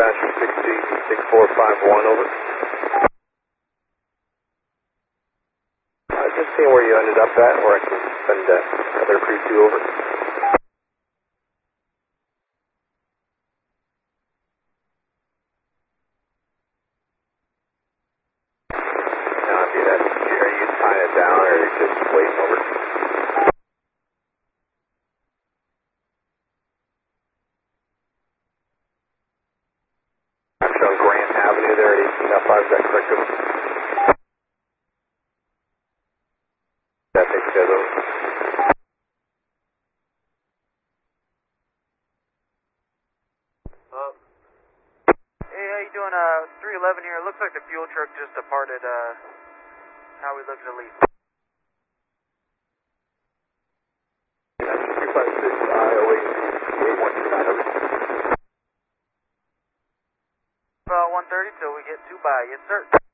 Dispatcher 6G6451, over. Just seeing where you ended up at, or I can send another crew 2 over. Copy that. Are you tying it down, or are you just waiting over? I'm showing Grant Avenue there at 18.5, is that correct? That takes care of those. Hey, how you doing? 311 here. It looks like the fuel truck just departed. How we looking to leave? 356 I08 8129, over. About 1:30 till we get 2 by. Yes, sir.